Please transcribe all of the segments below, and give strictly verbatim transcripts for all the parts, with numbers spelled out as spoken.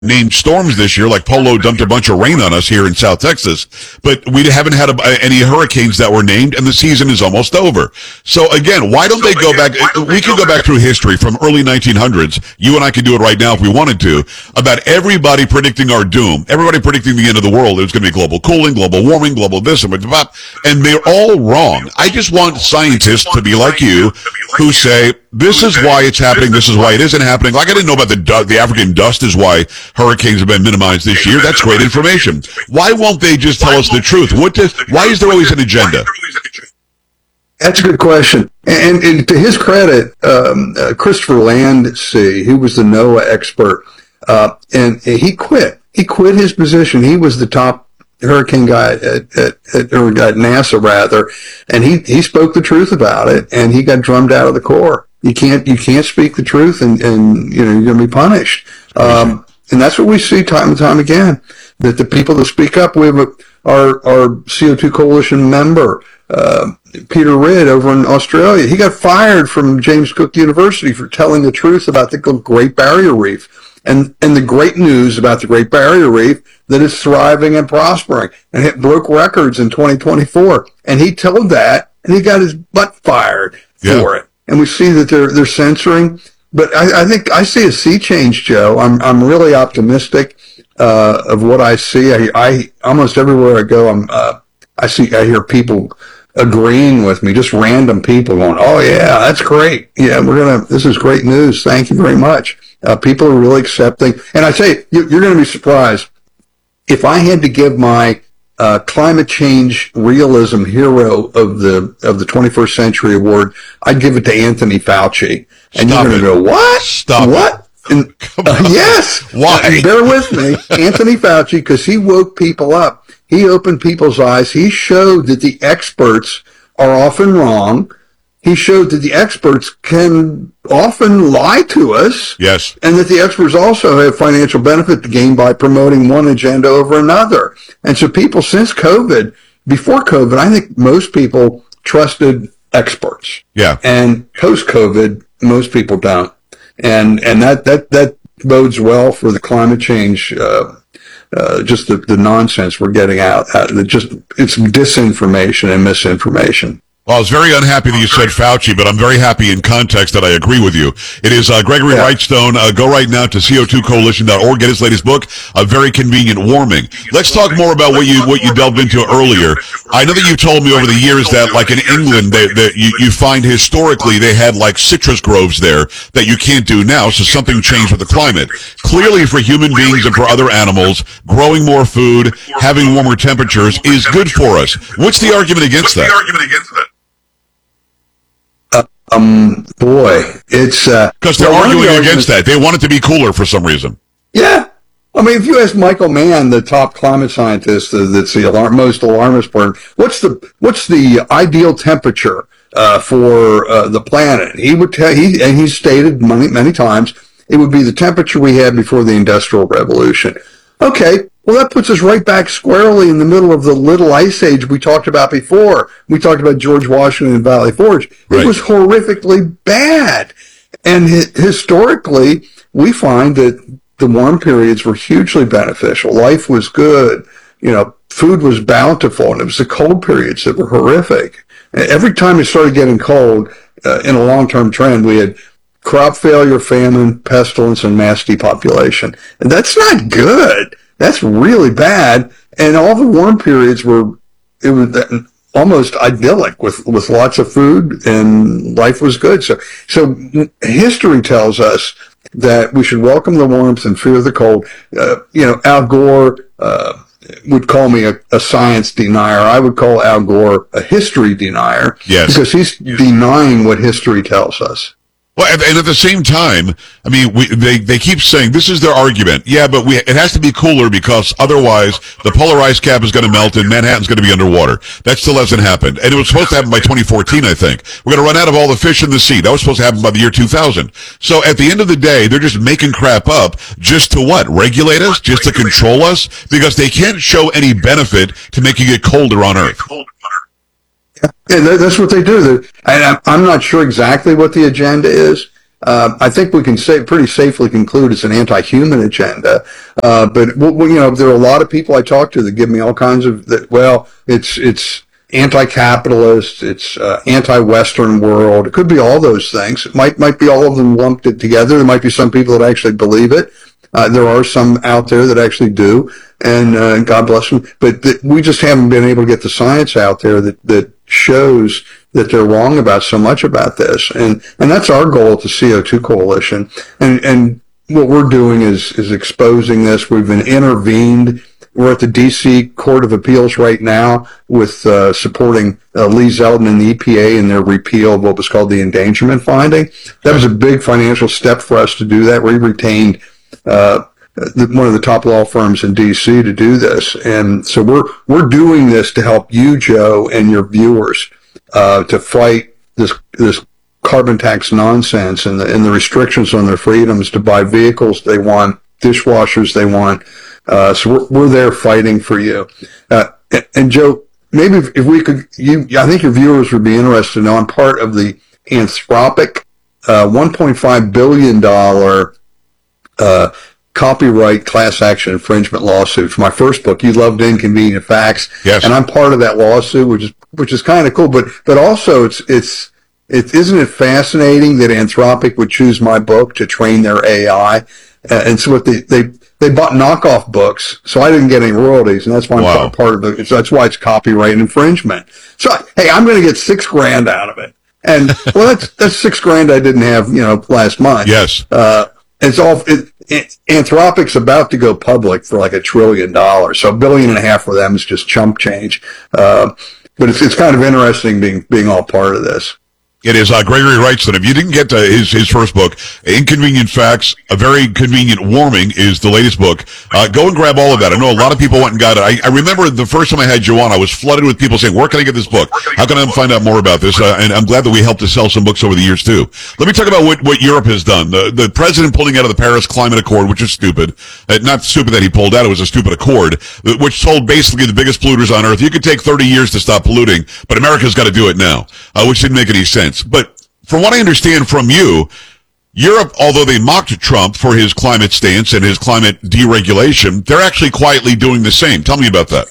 named storms this year, like Polo dumped a bunch of rain on us here in South Texas, but we haven't had a, any hurricanes that were named, and the season is almost over. So again, why don't they go back? We can go back through history from early nineteen hundreds. You and I could do it right now if we wanted to, about everybody predicting our doom, everybody predicting the end of the world. It was going to be global cooling, global warming, global this, and that, and they're all wrong. I just want scientists to be like you, who say, this is why it's happening, this is why it isn't happening. Like, I didn't know about the the African dust is why hurricanes have been minimized this year. That's great information. Why won't they just tell us the truth? What does, why is there always an agenda? That's a good question. And, and to his credit, um, uh, Christopher Landsea, he was the NOAA expert, uh, and he quit. He quit his position. He was the top hurricane guy at, at, at, or at NASA rather, and he, he spoke the truth about it, and he got drummed out of the Corps. You can't, you can't speak the truth, and, and, you know, you're going to be punished. Um, and that's what we see time and time again, that the people that speak up, we have a, our, our C O two Coalition member, uh, Peter Ridd over in Australia. He got fired from James Cook University for telling the truth about the Great Barrier Reef. And, and the great news about the Great Barrier Reef, that it's thriving and prospering, and it broke records in twenty twenty-four. And he told that, and he got his butt fired yeah. for it. And we see that they're, they're censoring. But I, I think I see a sea change, Joe. I'm, I'm really optimistic, uh, of what I see. I, I, almost everywhere I go, I'm, uh, I see, I hear people agreeing with me, just random people going, oh yeah, that's great. Yeah, we're going to, this is great news. Thank you very much. Uh, people are really accepting. And I say, you, you're going to be surprised. If I had to give my uh, climate change realism hero of the of the twenty-first century award, I'd give it to Anthony Fauci. And Stop you're going to go, what? Stop what? It. And, uh, yes. Why? Uh, bear with me. Anthony Fauci, because he woke people up. He opened people's eyes. He showed that the experts are often wrong. He showed that the experts can often lie to us. Yes. And that the experts also have financial benefit to gain by promoting one agenda over another. And so people, since COVID, before COVID, I think most people trusted experts. Yeah. And post-COVID, most people don't. And, and that, that, that bodes well for the climate change, uh, uh, just the, the nonsense we're getting out. Uh, just, it's disinformation and misinformation. Well, I was very unhappy that you said Fauci, but I'm very happy in context that I agree with you. It is uh, Gregory yeah. Wrightstone. Uh, go right now to C O two coalition dot org. Get his latest book, A Very Convenient Warming. Let's talk more about what you what you delved into earlier. I know that you told me over the years that, like in England, they, they, you, you find historically they had like citrus groves there that you can't do now, so something changed with the climate. Clearly, for human beings and for other animals, growing more food, having warmer temperatures is good for us. What's the argument against that? Um, boy, it's, uh, because they're well, arguing the against that. They want it to be cooler for some reason. Yeah. I mean, if you ask Michael Mann, the top climate scientist, uh, that's the alarm, most alarmist part, what's the, what's the ideal temperature, uh, for, uh, the planet? He would tell, he, and he's stated many, many times, it would be the temperature we had before the Industrial Revolution. Okay. Well, that puts us right back squarely in the middle of the little ice age we talked about before. We talked about George Washington and Valley Forge. Right. It was horrifically bad. And hi- historically, we find that the warm periods were hugely beneficial. Life was good. You know, food was bountiful, and it was the cold periods that were horrific. And every time it started getting cold, uh, in a long-term trend, we had crop failure, famine, pestilence, and mass depopulation. And that's not good. That's really bad. And all the warm periods were, it was almost idyllic with, with lots of food, and life was good. So, so history tells us that we should welcome the warmth and fear the cold. Uh, you know, Al Gore, uh, would call me a, a science denier. I would call Al Gore a history denier. Yes. Because he's denying what history tells us. Well, and, and at the same time, I mean, we, they, they keep saying this is their argument. Yeah, but we, it has to be cooler because otherwise the polar ice cap is going to melt and Manhattan's going to be underwater. That still hasn't happened. And it was supposed to happen by twenty fourteen, I think. We're going to run out of all the fish in the sea. That was supposed to happen by the year two thousand. So at the end of the day, they're just making crap up just to what? Regulate us? Just to control us? Because they can't show any benefit to making it colder on Earth. Yeah, that's what they do. And I'm not sure exactly what the agenda is, Uh, I think we can say pretty safely conclude it's an anti-human agenda. Uh, but well, you know, there are a lot of people I talk to that give me all kinds of that. Well, it's it's anti-capitalist, it's uh, anti-Western world. It could be all those things. It might might be all of them lumped it together. There might be some people that actually believe it. Uh, there are some out there that actually do, and uh, God bless them. But th- we just haven't been able to get the science out there that, that shows that they're wrong about so much about this. And and that's our goal at the C O two Coalition. And and what we're doing is is exposing this. We've been intervened. We're at the D C Court of Appeals right now with uh, supporting uh, Lee Zeldin and the E P A in their repeal of what was called the endangerment finding. That was a big financial step for us to do that. We retained uh, one of the top law firms in D C to do this. And so we're, we're doing this to help you, Joe, and your viewers, uh, to fight this, this carbon tax nonsense and the, and the restrictions on their freedoms to buy vehicles they want, dishwashers they want. Uh, so we're, we're there fighting for you. Uh, and, and Joe, maybe if, if we could, you, I think your viewers would be interested to know I'm part of the Anthropic, uh, one point five billion dollars Uh, copyright class action infringement lawsuit for my first book, You Loved Inconvenient Facts. Yes. And I'm part of that lawsuit, which is, which is kind of cool, but, but also it's, it's, it, isn't it fascinating that Anthropic would choose my book to train their A I? Uh, and so what they, they, they bought knockoff books, so I didn't get any royalties, and that's why I'm Wow. part of it. So that's why it's copyright infringement. So, hey, I'm going to get six grand out of it. And, well, that's, that's six grand I didn't have, you know, last month. Yes. Uh, it's all, it, it, Anthropic's about to go public for like a trillion dollars. So a billion and a half for them is just chump change. Uh, but it's, it's kind of interesting being, being all part of this. It is. Uh, Gregory writes that if you didn't get to his, his first book, Inconvenient Facts, A Very Convenient Warming is the latest book. Uh, go and grab all of that. I know a lot of people went and got it. I, I remember the first time I had you on, I was flooded with people saying, where can I get this book? How can I find out more about this? Uh, and I'm glad that we helped to sell some books over the years too. Let me talk about what, what Europe has done. The, the president pulling out of the Paris Climate Accord, which is stupid. Uh, not stupid that he pulled out. It was a stupid accord, which told basically the biggest polluters on earth, you could take thirty years to stop polluting, but America's got to do it now, uh, which didn't make any sense. But from what I understand from you, Europe, although they mocked Trump for his climate stance and his climate deregulation, they're actually quietly doing the same. Tell me about that.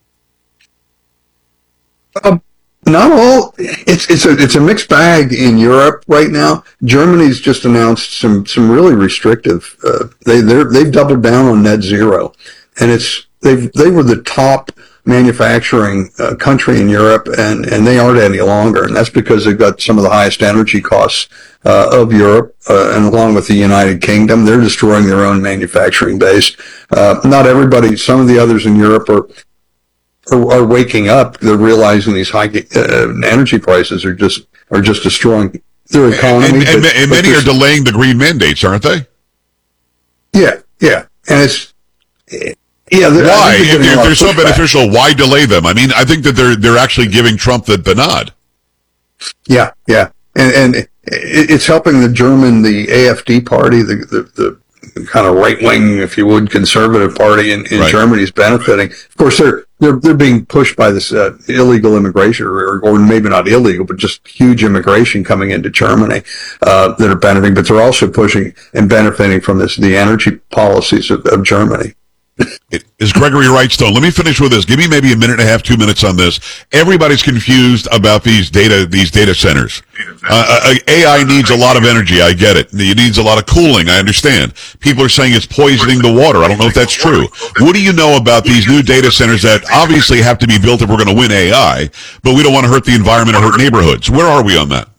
Um, not all. It's it's a it's a mixed bag in Europe right now. Germany's just announced some some really restrictive. Uh, they they they've doubled down on net zero, and it's they they were the top manufacturing uh, country in Europe, and, and they aren't any longer. And that's because they've got some of the highest energy costs uh, of Europe, uh, and along with the United Kingdom, they're destroying their own manufacturing base. Uh, not everybody, some of the others in Europe are are, are waking up. They're realizing these high uh, energy prices are just are just destroying their economy. And, and, but, and but many are delaying the green mandates, aren't they? Yeah, yeah, and it's. Yeah, why? If they're, they're so beneficial, why delay them? I mean, I think that they're they're actually giving Trump the, the nod. Yeah, yeah, and and it's helping the German, the A F D party, the the, the kind of right wing, if you would, conservative party in, in right. Germany is benefiting. Of course, they're they're they're being pushed by this uh, illegal immigration, or, or maybe not illegal, but just huge immigration coming into Germany uh, that are benefiting. But they're also pushing and benefiting from this the energy policies of, of Germany. It is Gregory Wrightstone. Let me finish with this. Give me maybe a minute and a half, two minutes on this. Everybody's confused about these data, these data centers. Uh, A I needs a lot of energy. I get it. It needs a lot of cooling. I understand. People are saying it's poisoning the water. I don't know if that's true. What do you know about these new data centers that obviously have to be built if we're going to win A I, but we don't want to hurt the environment or hurt neighborhoods? Where are we on that?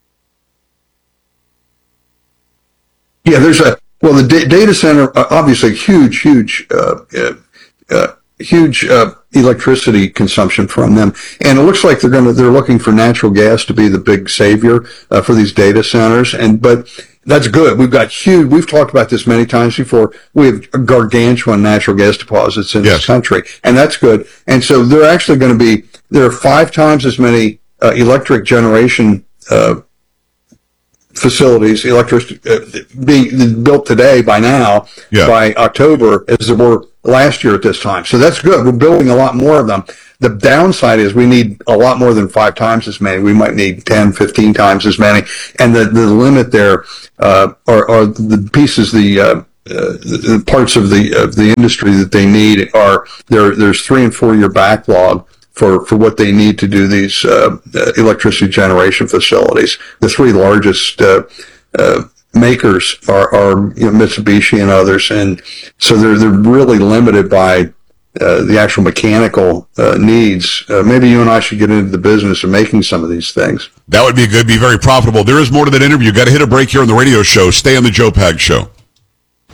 Yeah, there's a, Well, the da- data center, uh, obviously, huge, huge, uh, uh, uh, huge uh, electricity consumption from them, and it looks like they're going to they're looking for natural gas to be the big savior uh, for these data centers. And but that's good. We've got huge. We've talked about this many times before. We have gargantuan natural gas deposits in yes. this country, and that's good. And so they're actually going to be there are five times as many uh, electric generation Uh, facilities, electric, uh, being built today by now, yeah. by October, as there were last year at this time. So that's good. We're building a lot more of them. The downside is we need a lot more than five times as many. We might need ten, fifteen times as many. And the, the limit there, uh, are, are the pieces, the, uh, Uh, the parts of the of the industry that they need are there. There's three and four year backlog for, for what they need to do these uh, uh, electricity generation facilities. The three largest uh, uh, makers are, are you know, Mitsubishi and others, and so they're they're really limited by uh, the actual mechanical uh, needs. Uh, maybe you and I should get into the business of making some of these things. That would be good. Be very profitable. There is more to that interview. Got to hit a break here on the radio show. Stay on the Joe Pags Show.